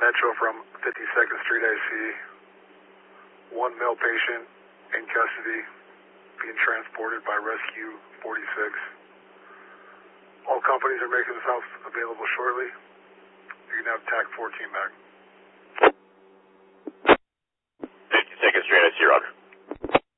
Metro from 52nd Street IC. One male patient in custody being transported by Rescue 46. All companies are making themselves available shortly. You can have TAC 14 back.